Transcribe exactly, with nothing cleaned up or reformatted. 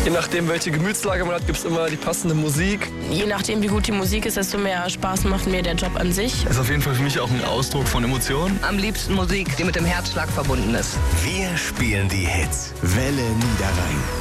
Je nachdem, welche Gemütslage man hat, gibt es immer die passende Musik. Je nachdem, wie gut die Musik ist, desto mehr Spaß macht mir der Job an sich. Ist auf jeden Fall für mich auch ein Ausdruck von Emotionen. Am liebsten Musik, die mit dem Herzschlag verbunden ist. Wir spielen die Hits. Welle Niederrhein.